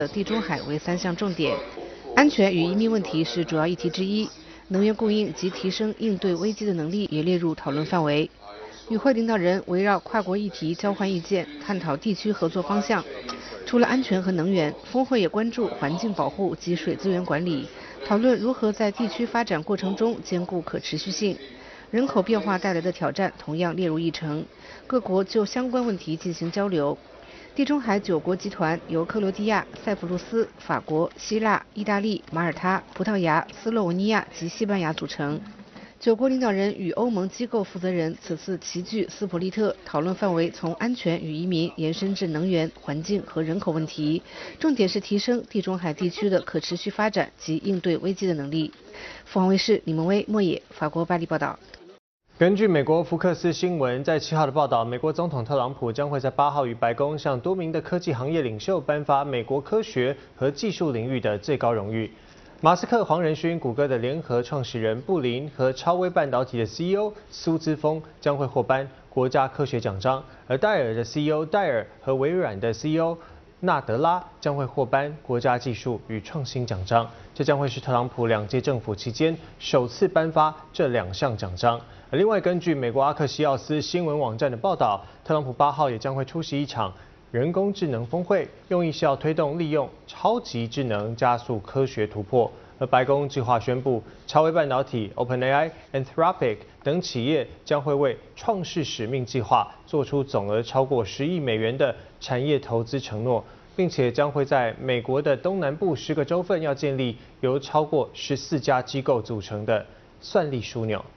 地中海为3项重点，安全与移民问题是主要议题之一，能源供应及提升应对危机的能力也列入讨论范围。与会领导人围绕跨国议题交换意见，探讨地区合作方向。除了安全和能源，峰会也关注环境保护及水资源管理，讨论如何在地区发展过程中兼顾可持续性。人口变化带来的挑战同样列入议程，各国就相关问题进行交流。地中海9国集团由克罗地亚、塞浦路斯、法国、希腊、意大利、马耳他、葡萄牙、斯洛文尼亚及西班牙组成。9国领导人与欧盟机构负责人此次齐聚斯普利特，讨论范围从安全与移民延伸至能源、环境和人口问题，重点是提升地中海地区的可持续发展及应对危机的能力。凤凰卫视李梦薇、莫野，法国巴黎报道。 根据美国福克斯新闻在7号的报道，美国总统特朗普将会在8号与白宫向多名的科技行业领袖颁发美国科学和技术领域的最高荣誉。马斯克、黄仁勋、谷歌的联合创始人布林和超微半导体的 CEO 苏姿丰将会获颁国家科学奖章，而戴尔的 CEO 戴尔和微软的 CEO 纳德拉将会获颁国家技术与创新奖章。这将会是特朗普2届政府期间首次颁发这2项奖章。而另外，根据美国阿克西奥斯新闻网站的报道，特朗普8号也将会出席一场人工智能峰会，用意是要推动利用超级智能加速科学突破。而白宫计划宣布，超微半导体、OpenAI、Anthropic 等企业将会为创世使命计划做出总额超过10亿美元的产业投资承诺，并且将会在美国的东南部10个州份要建立由超过14家机构组成的算力枢纽。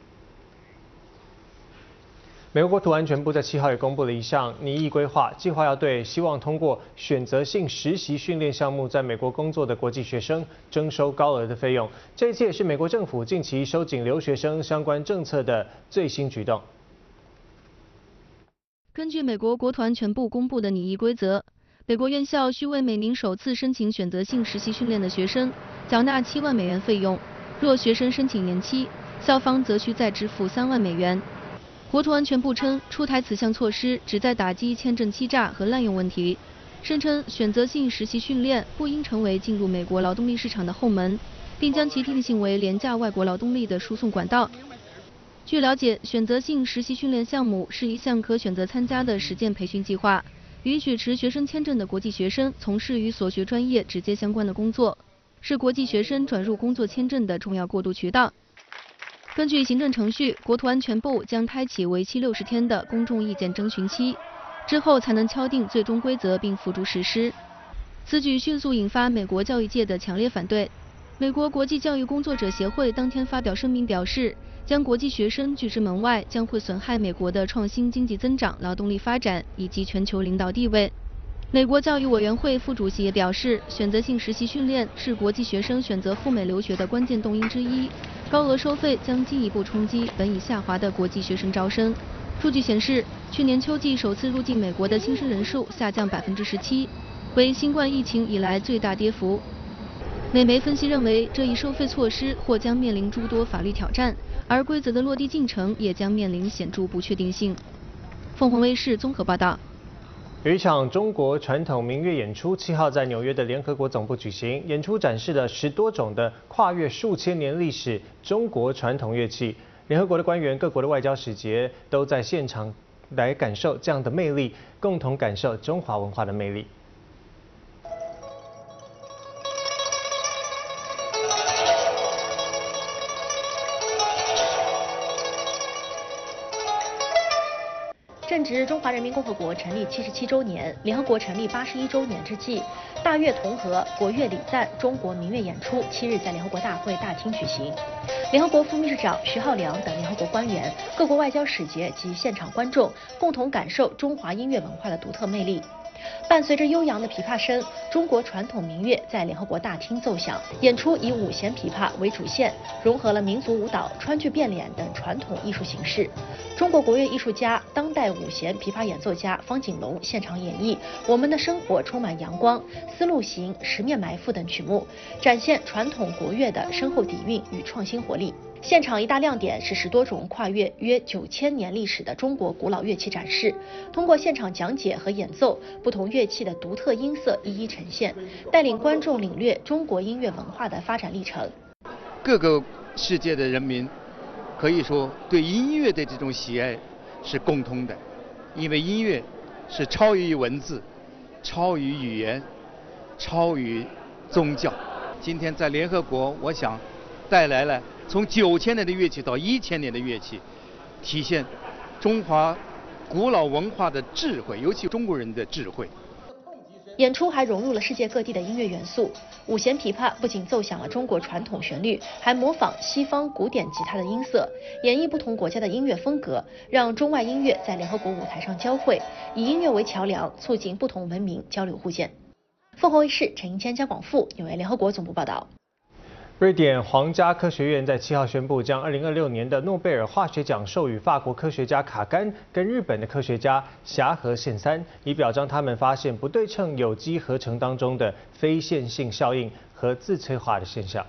美国国土安全部在7号也公布了一项拟议规划，计划要对希望通过选择性实习训练项目在美国工作的国际学生征收高额的费用。这一切也是美国政府近期收紧留学生相关政策的最新举动。 根据美国国土安全部公布的拟议规则，美国院校需为每名首次申请选择性实习训练的学生缴纳7万美元费用，若学生申请延期，校方则需再支付3万美元。国土安全部称，出台此项措施旨在打击签证欺诈和滥用问题，声称选择性实习训练不应成为进入美国劳动力市场的后门，并将其定性为廉价外国劳动力的输送管道。据了解，选择性实习训练项目是一项可选择参加的实践培训计划，允许持学生签证的国际学生从事与所学专业直接相关的工作，是国际学生转入工作签证的重要过渡渠道。根据行政程序，国土安全部将开启为期60天的公众意见征询期，之后才能敲定最终规则并付诸实施。此举迅速引发美国教育界的强烈反对。美国国际教育工作者协会当天发表声明表示，将国际学生拒之门外将会损害美国的创新经济增长、劳动力发展以及全球领导地位。美国教育委员会副主席也表示，选择性实习训练是国际学生选择赴美留学的关键动因之一，高额收费将进一步冲击本已下滑的国际学生招生。数据显示，去年秋季首次入境美国的新生人数下降17%，为新冠疫情以来最大跌幅。美媒分析认为，这一收费措施或将面临诸多法律挑战，而规则的落地进程也将面临显著不确定性。凤凰卫视综合报道。 有一场中国传统民乐演出7号在纽约的联合国总部举行，演出展示了10多种的跨越数千年历史中国传统乐器。联合国的官员、各国的外交使节都在现场来感受这样的魅力，共同感受中华文化的魅力。 正值中华人民共和国成立77周年、联合国成立81周年之际，大乐同和、国乐礼赞中国民乐演出7日在联合国大会大厅举行。联合国副秘书长徐浩良等联合国官员、各国外交使节及现场观众共同感受中华音乐文化的独特魅力。伴随着悠扬的琵琶声，中国传统民乐在联合国大厅奏响。演出以五弦琵琶为主线，融合了民族舞蹈、川剧变脸等传统艺术形式。中国国乐艺术家、当代五弦琵琶演奏家方锦龙现场演绎《我们的生活充满阳光》《丝路行》《十面埋伏》等曲目，展现传统国乐的深厚底蕴与创新活力。 现场一大亮点是10多种跨越约9000年历史的中国古老乐器展示，通过现场讲解和演奏，不同乐器的独特音色一一呈现，带领观众领略中国音乐文化的发展历程。 各个世界的人民可以说对音乐的这种喜爱是共通的，因为音乐是超于文字、超于语言、超于宗教。今天在联合国，我想带来了从9000年的乐器到1000年的乐器，体现中华古老文化的智慧，尤其中国人的智慧。 演出还融入了世界各地的音乐元素，五弦琵琶不仅奏响了中国传统旋律，还模仿西方古典吉他的音色，演绎不同国家的音乐风格，让中外音乐在联合国舞台上交汇，以音乐为桥梁，促进不同文明交流互鉴。凤凰卫视陈英谦、江广富，纽约联合国总部报道。 瑞典皇家科学院在7号宣布，将2026年的诺贝尔化学奖授予法国科学家卡甘跟日本的科学家霞和宪三，以表彰他们发现不对称有机合成当中的非线性效应和自催化的现象。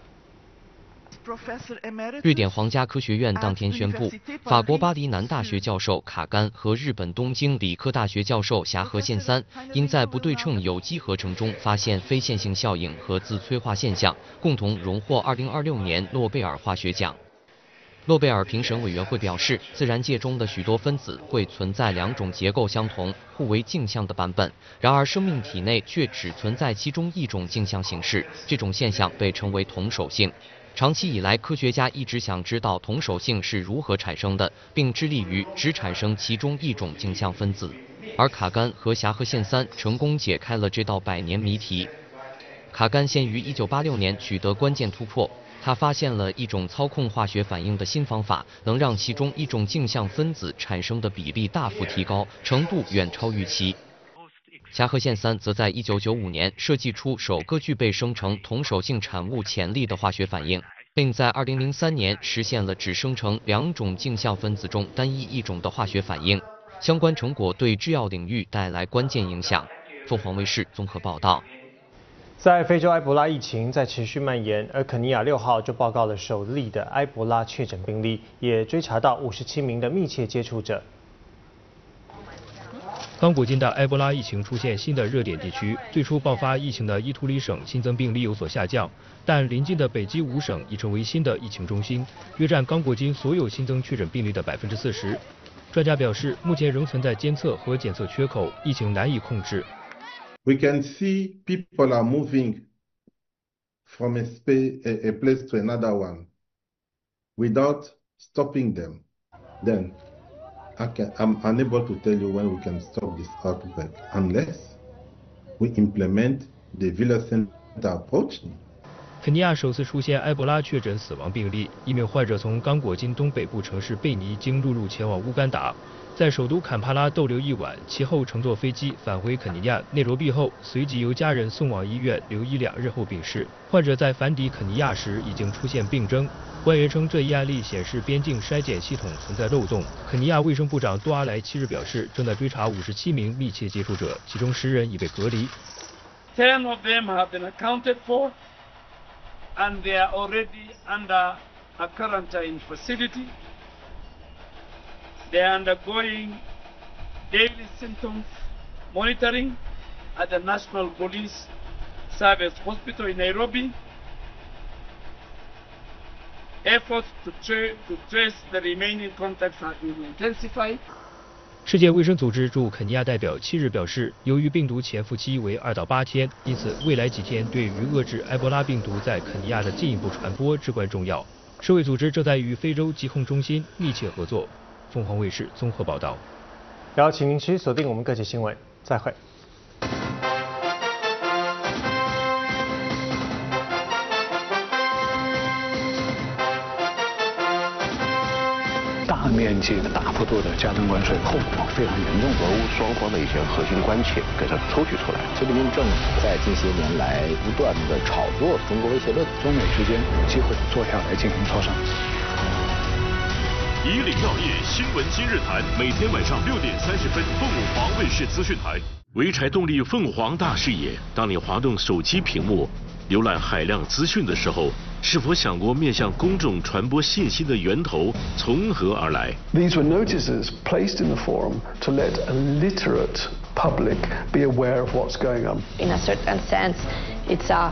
瑞典皇家科学院当天宣布，法国巴黎南大学教授卡甘和日本东京理科大学教授霞和宪三因在不对称有机合成中发现非线性效应和自催化现象，共同荣获2026年诺贝尔化学奖。诺贝尔评审委员会表示，自然界中的许多分子会存在2种结构相同、互为镜像的版本，然而生命体内却只存在其中一种镜像形式，这种现象被称为同手性。长期以来，科学家一直想知道同手性是如何产生的，并致力于只产生其中一种镜像分子。而卡甘和霞和宪三成功解开了这道100年谜题。卡甘先于1986年取得关键突破，他发现了一种操控化学反应的新方法，能让其中一种镜像分子产生的比例大幅提高，程度远超预期。霞和宪三则在1995年设计出首个具备生成同手性产物潜力的化学反应，并在2003年实现了只生成2种镜像分子中单一一种的化学反应。相关成果对制药领域带来关键影响。凤凰卫视综合报道。 在非洲埃博拉疫情在持续蔓延，而肯尼亚6号就报告了首例的埃博拉确诊病例，也追查到57名的密切接触者。 刚果金的埃博拉疫情出现新的热点地区，最初爆发疫情的伊图里省新增病例有所下降，但邻近的北基5省已成为新的疫情中心，约占刚果金所有新增确诊病例的40%。专家表示，目前仍存在监测和检测缺口，疫情难以控制。 We can see people are moving from a place to another one without stopping them. Then I'm unable to tell you when we can stop this outbreak unless we implement the village center approach. 肯尼亚首次出现埃博拉确诊死亡病例，一名患者从刚果金东北部城市贝尼经陆路前往乌干达，在首都坎帕拉逗留1晚，其后乘坐飞机返回肯尼亚内罗毕后，随即由家人送往医院留医2日后病逝。患者在返抵肯尼亚时已经出现病征。官员称，这一案例显示边境筛检系统存在漏洞。肯尼亚卫生部长多阿莱7日表示，正在追查57名密切接触者，其中10人已被隔离。 10 of them have been accounted for, and they are already under a quarantine facility. They are undergoing daily symptoms monitoring at the National Police Service Hospital in Nairobi. Efforts to trace the remaining contacts have been intensified. 世界卫生组织驻肯尼亚代表7日表示，由于病毒潜伏期为2到8天，因此未来几天对于遏制埃博拉病毒在肯尼亚的进一步传播至关重要。世卫组织正在与非洲疾控中心密切合作。凤凰卫视综合报道。 邀请您持续锁定我们各界新闻，再会。 大面积的、大幅度的加征关税，后果非常严重。 俄乌双方的一些核心关切给它抽取出来。 习近平政府在近些年来不断的炒作中国威胁论， 中美之间有机会坐下来进行磋商。 以岭药业新闻今日谈，每天晚上6点30分，凤凰卫视资讯台。潍柴动力凤凰大视野，当你滑动手机屏幕， 浏览海量资讯的时候，是否想过面向公众传播信息的源头从何而来 These were notices placed in the forum to let a literate public be aware of what's going on. In a certain sense, it's a